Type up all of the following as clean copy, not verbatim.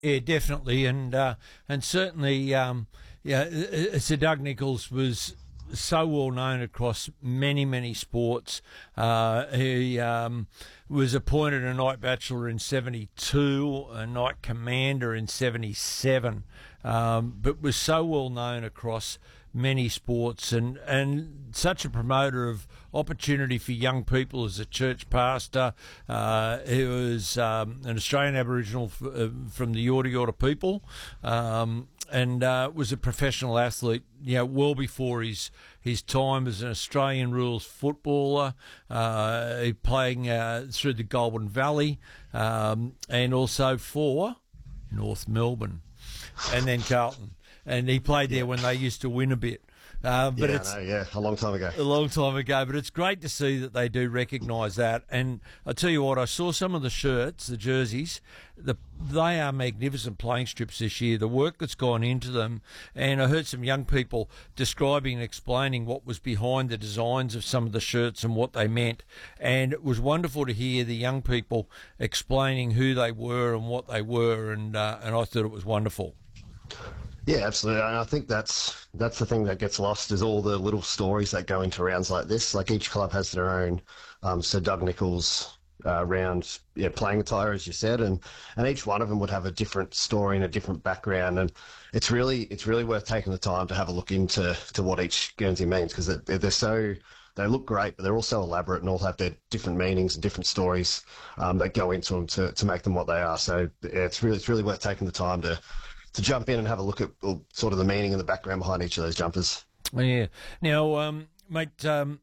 Yeah, definitely, and certainly, yeah, Sir Doug Nicholls was so well known across many sports. He was appointed a Knight Bachelor in '72, a Knight Commander in '77, but was so well known across many sports and such a promoter of opportunity for young people as a church pastor. He was an Australian Aboriginal from the Yorta Yorta people, and was a professional athlete, well before his time as an Australian rules footballer, playing through the Goulburn Valley, and also for North Melbourne, and then Carlton. And he played there when they used to win a bit. A long time ago. A long time ago, but it's great to see that they do recognise that. And I tell you what, I saw some of the shirts, the jerseys. They are magnificent playing strips this year. The work that's gone into them, and I heard some young people describing and explaining what was behind the designs of some of the shirts and what they meant. And it was wonderful to hear the young people explaining who they were and what they were, and I thought it was wonderful. Yeah, absolutely. And I think that's the thing that gets lost is all the little stories that go into rounds like this. Like each club has their own Sir Doug Nicholls round playing attire, as you said, and each one of them would have a different story and a different background. And it's really worth taking the time to have a look into what each Guernsey means, because they look great, but they're also elaborate and all have their different meanings and different stories that go into them to make them what they are. So it's really worth taking the time to jump in and have a look at sort of the meaning and the background behind each of those jumpers. Yeah. Now, mate, on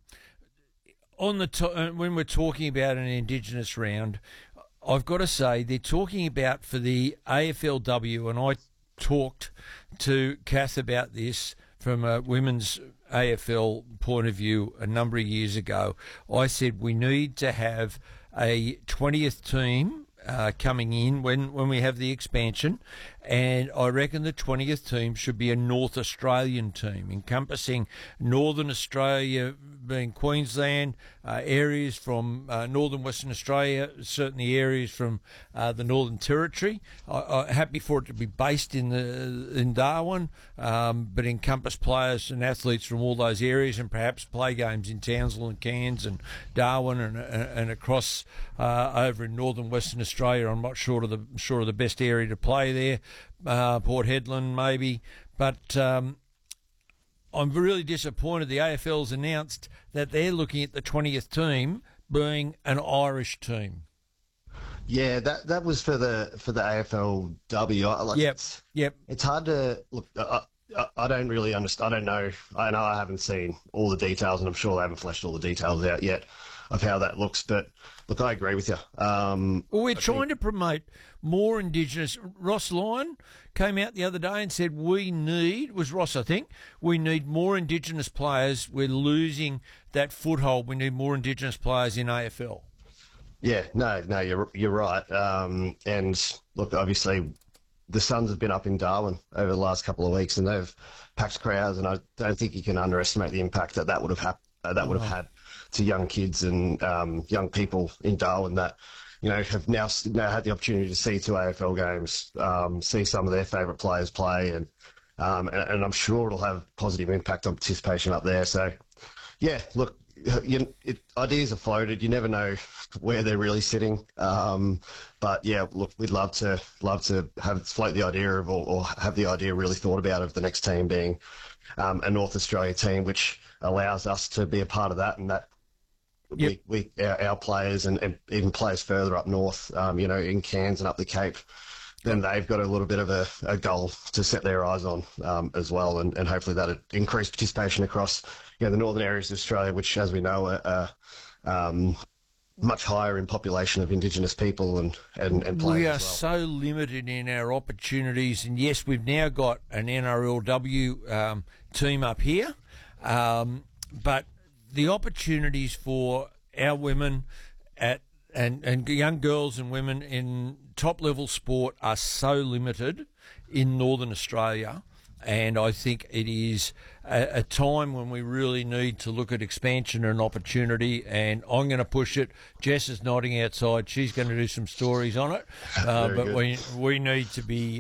when we're talking about an Indigenous round, I've got to say they're talking about for the AFLW, and I talked to Kath about this from a women's AFL point of view a number of years ago. I said we need to have a 20th team coming in when we have the expansion, and I reckon the 20th team should be a North Australian team encompassing Northern Australia, being Queensland, areas from northern Western Australia, certainly areas from the Northern Territory. I'm happy for it to be based in Darwin, but encompass players and athletes from all those areas, and perhaps play games in Townsville and Cairns and Darwin and across over in northern Western Australia. I'm not sure of the best area to play there. Port Hedland maybe, but I'm really disappointed. The AFL's announced that they're looking at the 20th team being an Irish team. Yeah, that was for the AFLW. Yep. It's hard to look. I don't really understand. I don't know. I know I haven't seen all the details, and I'm sure they haven't fleshed all the details out yet of how that looks. But look, I agree with you. Well, we're trying to promote more Indigenous. Ross Lyon came out the other day and said we need more Indigenous players. We're losing that foothold. We need more Indigenous players in AFL. Yeah, no, you're right. And look, obviously, the Suns have been up in Darwin over the last couple of weeks, and they've packed crowds. And I don't think you can underestimate the impact that would have had to young kids and young people in Darwin that have now had the opportunity to see two AFL games, see some of their favourite players play, and I'm sure it'll have positive impact on participation up there. So, yeah, look. Ideas are floated. You never know where they're really sitting. But yeah, look, we'd love to float the idea of, or have the idea really thought about of the next team being a North Australia team, which allows us to be a part of that, and that our players and even players further up north, in Cairns and up the Cape, then they've got a little bit of a goal to set their eyes on as well, and hopefully that'll increase participation across the northern areas of Australia, which, as we know, are much higher in population of Indigenous people and players. We are as well. so limited in our opportunities, and yes, we've now got an NRLW team up here, but the opportunities for our women and young girls and women in top-level sport are so limited in Northern Australia and I think it is a time when we really need to look at expansion and opportunity, and I'm going to push it. Jess is nodding outside. She's going to do some stories on it, but good. we need to be